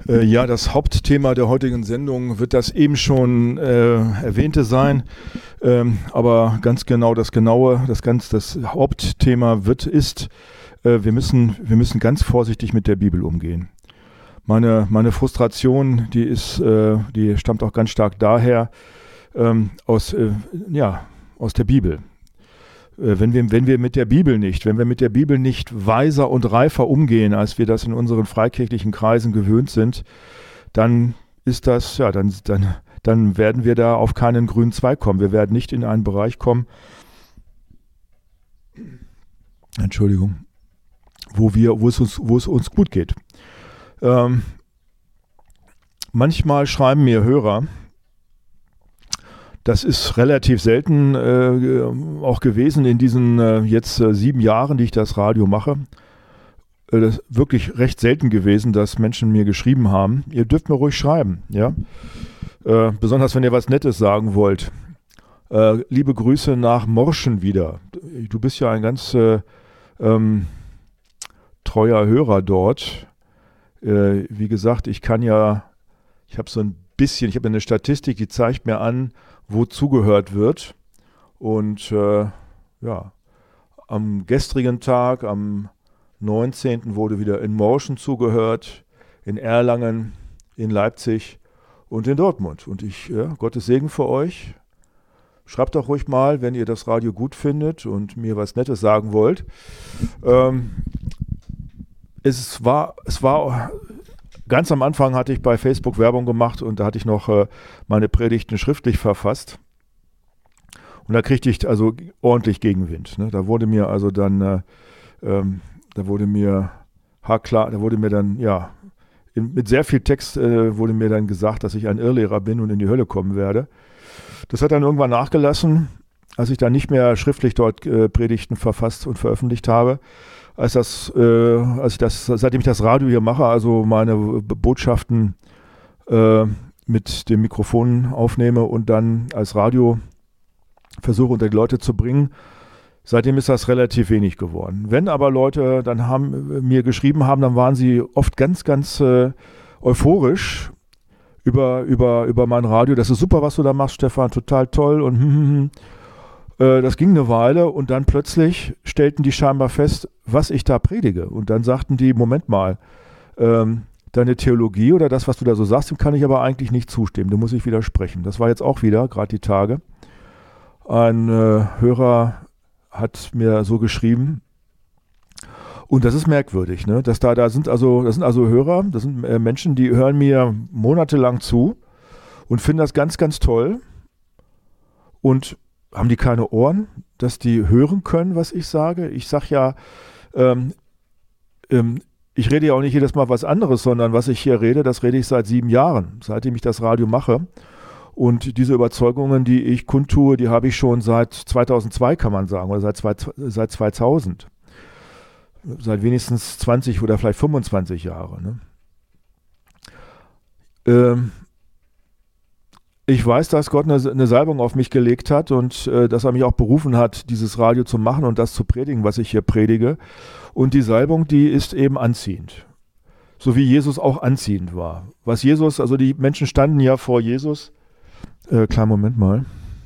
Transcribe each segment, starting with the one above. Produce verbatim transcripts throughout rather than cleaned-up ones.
Äh, ja, das Hauptthema der heutigen Sendung wird das eben schon äh, erwähnte sein, ähm, aber ganz genau das genaue, das ganz das Hauptthema wird ist, äh, wir müssen wir müssen ganz vorsichtig mit der Bibel umgehen. Meine meine Frustration, die ist, äh, die stammt auch ganz stark daher ähm, aus äh, ja aus der Bibel. Wenn wir, wenn wir mit der Bibel nicht, wenn wir mit der Bibel nicht weiser und reifer umgehen, als wir das in unseren freikirchlichen Kreisen gewöhnt sind, dann ist das, ja, dann, dann, dann werden wir da auf keinen grünen Zweig kommen. Wir werden nicht in einen Bereich kommen, Entschuldigung, wo wir, wo es uns, wo es uns gut geht. Ähm, manchmal schreiben mir Hörer, das ist relativ selten äh, auch gewesen in diesen äh, jetzt äh, sieben Jahren, die ich das Radio mache. Äh, das ist wirklich recht selten gewesen, dass Menschen mir geschrieben haben. Ihr dürft mir ruhig schreiben, ja. Äh, besonders wenn ihr was Nettes sagen wollt. Äh, liebe Grüße nach Morschen wieder. Du bist ja ein ganz äh, ähm, treuer Hörer dort. Äh, wie gesagt, ich kann ja, ich habe so ein bisschen, ich habe eine Statistik, die zeigt mir an, wo zugehört wird. Und äh, ja, am gestrigen Tag, am neunzehnten wurde wieder in Morschen zugehört, in Erlangen, in Leipzig und in Dortmund. Und ich, ja, Gottes Segen für euch. Schreibt doch ruhig mal, wenn ihr das Radio gut findet und mir was Nettes sagen wollt. Ähm, es war, es war Ganz am Anfang hatte ich bei Facebook Werbung gemacht und da hatte ich noch äh, meine Predigten schriftlich verfasst. Und da kriegte ich also ordentlich Gegenwind. Ne? Da wurde mir also dann, äh, ähm, da wurde mir haarklar, da wurde mir dann, ja, in, mit sehr viel Text äh, wurde mir dann gesagt, dass ich ein Irrlehrer bin und in die Hölle kommen werde. Das hat dann irgendwann nachgelassen, als ich dann nicht mehr schriftlich dort äh, Predigten verfasst und veröffentlicht habe. Als das, äh, als ich das, seitdem ich das Radio hier mache, also meine Botschaften äh, mit dem Mikrofon aufnehme und dann als Radio versuche unter die Leute zu bringen, seitdem ist das relativ wenig geworden. Wenn aber Leute dann haben, mir geschrieben haben, dann waren sie oft ganz, ganz äh, euphorisch über, über, über mein Radio. Das ist super, was du da machst, Stefan, total toll und hm, hm, hm. Das ging eine Weile und dann plötzlich stellten die scheinbar fest, was ich da predige. Und dann sagten die, Moment mal, ähm, deine Theologie oder das, was du da so sagst, dem kann ich aber eigentlich nicht zustimmen. Dem muss ich widersprechen. Das war jetzt auch wieder, gerade die Tage. Ein äh, Hörer hat mir so geschrieben. Und das ist merkwürdig, ne? Dass da, da sind also, das sind also Hörer, das sind äh, Menschen, die hören mir monatelang zu und finden das ganz, ganz toll. Und haben die keine Ohren, dass die hören können, was ich sage? Ich sage ja, ähm, ähm, ich rede ja auch nicht jedes Mal was anderes, sondern was ich hier rede, das rede ich seit sieben Jahren, seitdem ich das Radio mache. Und diese Überzeugungen, die ich kundtue, die habe ich schon seit zweitausendzwei, kann man sagen, oder seit, zwei, seit zweitausend. Seit wenigstens zwanzig oder vielleicht fünfundzwanzig Jahre. Ne? Ähm, Ich weiß, dass Gott eine, eine Salbung auf mich gelegt hat und äh, dass er mich auch berufen hat, dieses Radio zu machen und das zu predigen, was ich hier predige. Und die Salbung, die ist eben anziehend. So wie Jesus auch anziehend war. Was Jesus, also die Menschen standen ja vor Jesus. Äh, kleinen Moment mal.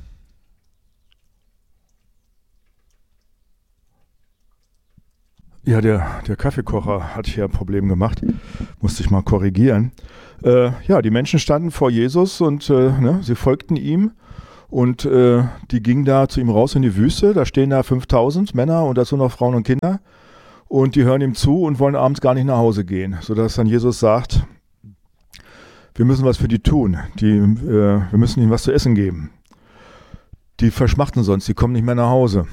Ja, der, der Kaffeekocher hat hier ein Problem gemacht. Musste ich mal korrigieren. Äh, ja, die Menschen standen vor Jesus und äh, ne, sie folgten ihm. Und äh, die gingen da zu ihm raus in die Wüste. Da stehen da fünftausend Männer und dazu noch Frauen und Kinder. Und die hören ihm zu und wollen abends gar nicht nach Hause gehen. Sodass dann Jesus sagt, wir müssen was für die tun. Die, äh, wir müssen ihnen was zu essen geben. Die verschmachten sonst, die kommen nicht mehr nach Hause.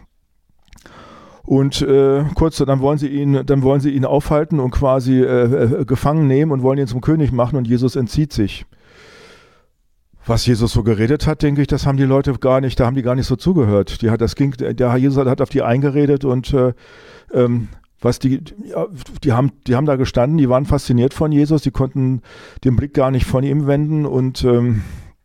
Und äh, kurz dann wollen sie ihn, dann wollen sie ihn aufhalten und quasi äh, äh, gefangen nehmen und wollen ihn zum König machen und Jesus entzieht sich. Was Jesus so geredet hat, denke ich, das haben die Leute gar nicht, da haben die gar nicht so zugehört. Die hat, das ging, der Jesus hat auf die eingeredet und äh, ähm, was die, ja, die haben, die haben da gestanden, die waren fasziniert von Jesus, die konnten den Blick gar nicht von ihm wenden und ähm,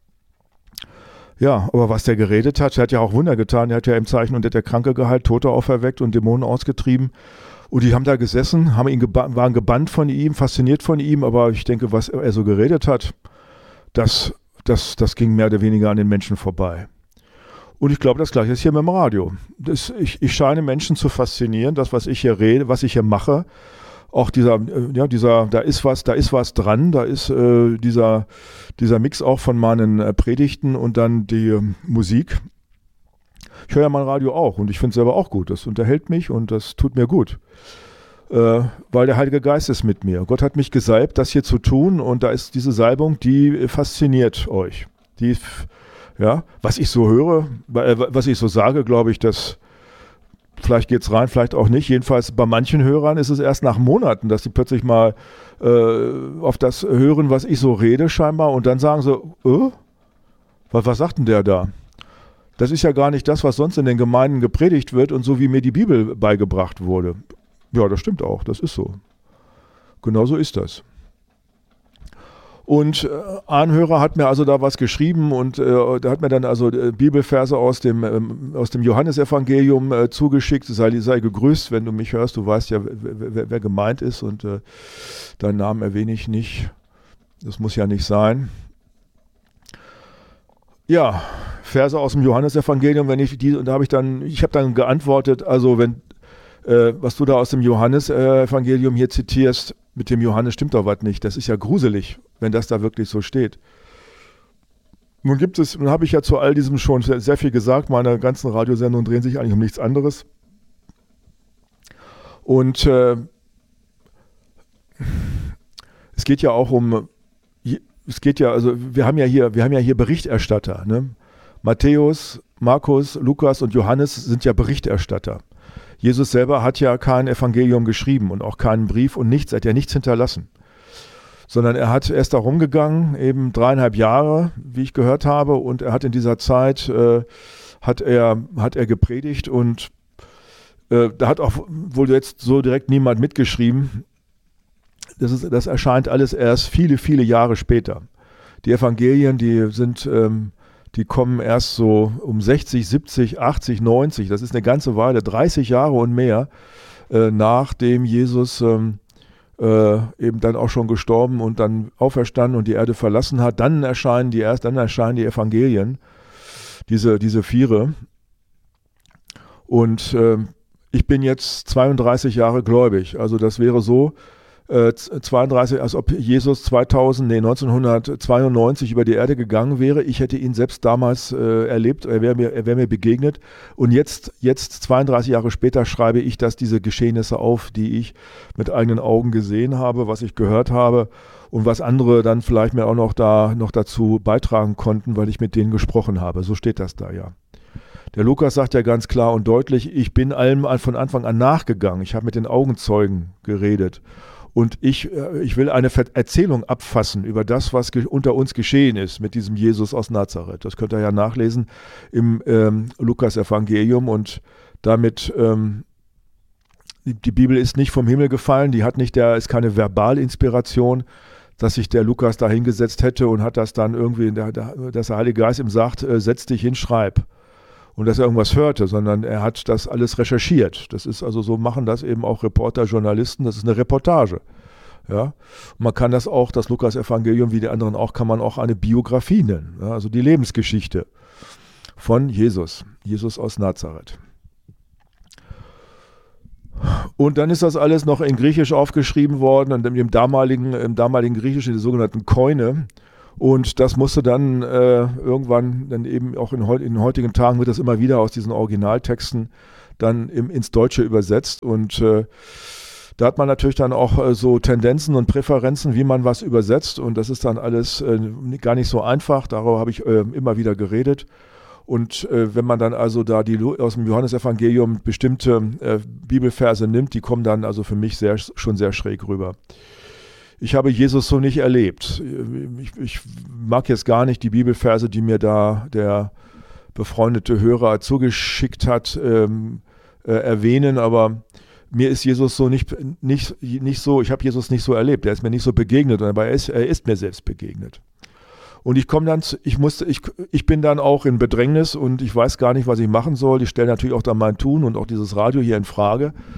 ja, aber was der geredet hat, der hat ja auch Wunder getan, der hat ja im Zeichen und der hat der Kranke geheilt, Tote auferweckt und Dämonen ausgetrieben. Und die haben da gesessen, haben ihn geba- waren gebannt von ihm, fasziniert von ihm, aber ich denke, was er so geredet hat, das, das, das ging mehr oder weniger an den Menschen vorbei. Und ich glaube, das Gleiche ist hier mit dem Radio. Das, ich, ich scheine Menschen zu faszinieren, das, was ich hier rede, was ich hier mache. Auch dieser, ja, dieser, da ist was, da ist was dran, da ist äh, dieser, dieser Mix auch von meinen äh, Predigten und dann die äh, Musik. Ich höre ja mein Radio auch und ich finde es selber auch gut. Das unterhält mich und das tut mir gut. Äh, weil der Heilige Geist ist mit mir. Gott hat mich gesalbt, das hier zu tun und da ist diese Salbung, die fasziniert euch. Die, ja, was ich so höre, was ich so sage, glaube ich, dass vielleicht geht es rein, vielleicht auch nicht. Jedenfalls bei manchen Hörern ist es erst nach Monaten, dass sie plötzlich mal äh, auf das hören, was ich so rede scheinbar und dann sagen so, äh, was, was sagt denn der da? Das ist ja gar nicht das, was sonst in den Gemeinden gepredigt wird und so wie mir die Bibel beigebracht wurde. Ja, das stimmt auch, das ist so. Genau so ist das. Und äh, ein Hörer hat mir also da was geschrieben und äh, der hat mir dann also äh, Bibelverse aus dem, ähm, aus dem Johannesevangelium äh, zugeschickt. Sei, sei gegrüßt, wenn du mich hörst, du weißt ja, wer, wer, wer gemeint ist und äh, deinen Namen erwähne ich nicht. Das muss ja nicht sein. Ja, Verse aus dem Johannesevangelium, wenn ich die, und da habe ich dann, ich habe dann geantwortet, also wenn, äh, was du da aus dem Johannesevangelium hier zitierst, mit dem Johannes stimmt doch was nicht. Das ist ja gruselig, wenn das da wirklich so steht. Nun gibt es, nun habe ich ja zu all diesem schon sehr, sehr viel gesagt. Meine ganzen Radiosendungen drehen sich eigentlich um nichts anderes. Und äh, es geht ja auch um, es geht ja, also wir haben ja hier, wir haben ja hier Berichterstatter. Ne? Matthäus, Markus, Lukas und Johannes sind ja Berichterstatter. Jesus selber hat ja kein Evangelium geschrieben und auch keinen Brief und nichts, er hat ja nichts hinterlassen. Sondern er hat erst da rumgegangen, eben dreieinhalb Jahre, wie ich gehört habe, und er hat in dieser Zeit, äh, hat er, hat er gepredigt und äh, da hat auch wohl jetzt so direkt niemand mitgeschrieben. Das ist, das erscheint alles erst viele, viele Jahre später. Die Evangelien, die sind, ähm, die kommen erst so um sechzig, siebzig, achtzig, neunzig, das ist eine ganze Weile, dreißig Jahre und mehr, äh, nachdem Jesus ähm, äh, eben dann auch schon gestorben und dann auferstanden und die Erde verlassen hat. Dann erscheinen die erst, dann erscheinen die Evangelien, diese, diese Viere. Und äh, ich bin jetzt zweiunddreißig Jahre gläubig. Also das wäre so, zweiunddreißig, als ob Jesus zweitausend, nee, neunzehnhundertzweiundneunzig über die Erde gegangen wäre. Ich hätte ihn selbst damals äh, erlebt, er wäre mir, er wäre mir begegnet. Und jetzt, jetzt, zweiunddreißig Jahre später, schreibe ich das, diese Geschehnisse auf, die ich mit eigenen Augen gesehen habe, was ich gehört habe und was andere dann vielleicht mir auch noch, da, noch dazu beitragen konnten, weil ich mit denen gesprochen habe. So steht das da, ja. Der Lukas sagt ja ganz klar und deutlich, ich bin allem von Anfang an nachgegangen. Ich habe mit den Augenzeugen geredet. Und ich, ich will eine Erzählung abfassen über das, was ge- unter uns geschehen ist mit diesem Jesus aus Nazareth. Das könnt ihr ja nachlesen im ähm, Lukas-Evangelium. Und damit, ähm, die, die Bibel ist nicht vom Himmel gefallen, die hat nicht, der ist keine Verbalinspiration, dass sich der Lukas da hingesetzt hätte und hat das dann irgendwie, der, der, dass der Heilige Geist ihm sagt, äh, setz dich hin, schreib. Und dass er irgendwas hörte, sondern er hat das alles recherchiert. Das ist also so, machen das eben auch Reporter, Journalisten, das ist eine Reportage. Ja? Und man kann das auch, das Lukas-Evangelium, wie die anderen auch, kann man auch eine Biografie nennen. Ja? Also die Lebensgeschichte von Jesus, Jesus aus Nazareth. Und dann ist das alles noch in Griechisch aufgeschrieben worden und im damaligen, im damaligen Griechischen, die sogenannten Koine. Und das musste dann äh, irgendwann, dann eben auch in, in den heutigen Tagen wird das immer wieder aus diesen Originaltexten dann im, ins Deutsche übersetzt. Und äh, da hat man natürlich dann auch äh, so Tendenzen und Präferenzen, wie man was übersetzt. Und das ist dann alles äh, gar nicht so einfach. Darüber habe ich äh, immer wieder geredet. Und äh, wenn man dann also da die aus dem Johannesevangelium bestimmte äh, Bibelverse nimmt, die kommen dann also für mich sehr, schon sehr schräg rüber. Ich habe Jesus so nicht erlebt. Ich, ich mag jetzt gar nicht die Bibelverse, die mir da der befreundete Hörer zugeschickt hat, ähm, äh, erwähnen, aber mir ist Jesus so nicht, nicht, nicht so, ich habe Jesus nicht so erlebt, er ist mir nicht so begegnet, aber er ist, er ist mir selbst begegnet. Und ich komme dann, zu, ich musste, ich, ich bin dann auch in Bedrängnis und ich weiß gar nicht, was ich machen soll. Ich stelle natürlich auch dann mein Tun und auch dieses Radio hier in Frage.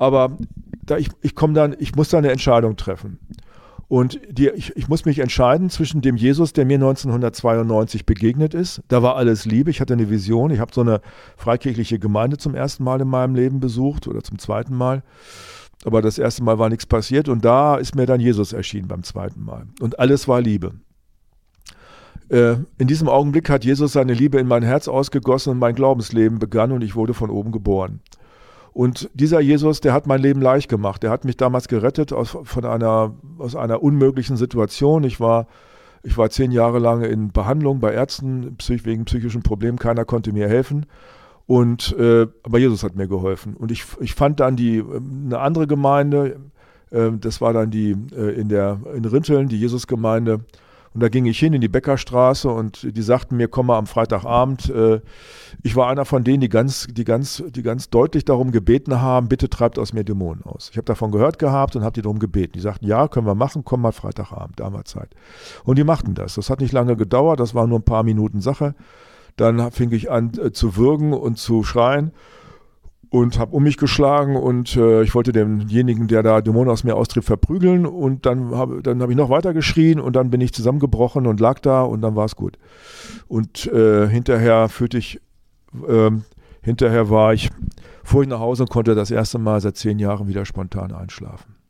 Aber da ich, ich komme dann, ich muss da eine Entscheidung treffen. Und die, ich, ich muss mich entscheiden zwischen dem Jesus, der mir neunzehnhundertzweiundneunzig begegnet ist. Da war alles Liebe, ich hatte eine Vision. Ich habe so eine freikirchliche Gemeinde zum ersten Mal in meinem Leben besucht oder zum zweiten Mal. Aber das erste Mal war nichts passiert und da ist mir dann Jesus erschienen beim zweiten Mal. Und alles war Liebe. Äh, in diesem Augenblick hat Jesus seine Liebe in mein Herz ausgegossen und mein Glaubensleben begann und ich wurde von oben geboren. Und dieser Jesus, der hat mein Leben leicht gemacht. Der hat mich damals gerettet aus, von einer, aus einer unmöglichen Situation. Ich war, ich war zehn Jahre lang in Behandlung bei Ärzten wegen psychischen Problemen. Keiner konnte mir helfen. Und, äh, aber Jesus hat mir geholfen. Und ich, ich fand dann die, eine andere Gemeinde, äh, das war dann die äh, in, der, in Rinteln, die Jesusgemeinde. Und da ging ich hin in die Bäckerstraße und die sagten mir, komm mal am Freitagabend. Äh, ich war einer von denen, die ganz, die, ganz, die ganz deutlich darum gebeten haben, bitte treibt aus mir Dämonen aus. Ich habe davon gehört gehabt und habe die darum gebeten. Die sagten, ja, können wir machen, komm mal Freitagabend, damals Zeit. Und die machten das. Das hat nicht lange gedauert, das war nur ein paar Minuten Sache. Dann fing ich an äh, zu würgen und zu schreien und habe um mich geschlagen und äh, ich wollte denjenigen, der da Dämonen aus mir austrieb, verprügeln und dann habe dann hab ich noch weiter geschrien und dann bin ich zusammengebrochen und lag da und dann war es gut. Und äh, hinterher fühlte ich, äh, hinterher war ich, fuhr ich nach Hause und konnte das erste Mal seit zehn Jahren wieder spontan einschlafen.